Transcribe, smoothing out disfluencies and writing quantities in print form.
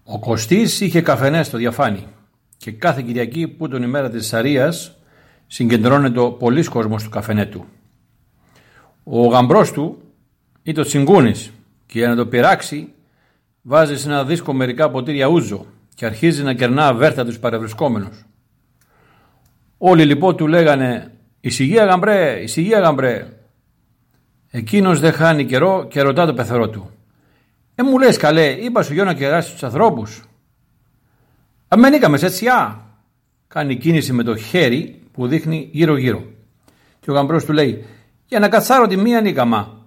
Ο Κωστής είχε καφενέ στο διαφάνι και κάθε Κυριακή που τον ημέρα της Σαρίας συγκεντρώνεται πολλής κόσμος του καφενέ του. Ο γαμπρός του ήταν ο Τσιγκούνης και για να το πειράξει βάζει σε ένα δίσκο μερικά ποτήρια ούζο και αρχίζει να κερνά αβέρτα τους παρευρισκόμενους. Όλοι λοιπόν του λέγανε «Ησυχία γαμπρέ, ησυχία γαμπρέ». Εκείνος δεν χάνει καιρό και ρωτά το πεθερό του «Μου λες καλέ, είπα σου για να κεράσεις τους ανθρώπους». «Αμέν είχαμε σε τσιά». Κάνει κίνηση με το χέρι που δείχνει γύρω γύρω. Και ο γαμπρός του λέει «Για να κατσάρω τη μία νίκαμα».